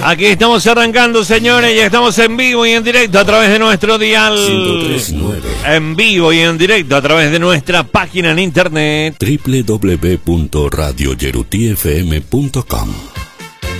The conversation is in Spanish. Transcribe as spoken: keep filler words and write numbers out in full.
Aquí estamos arrancando, señores, ya estamos en vivo y en directo a través de nuestro dial. ciento tres punto nueve. En vivo y en directo a través de nuestra página en internet. doble u doble u doble u punto radio yeruti f m punto com.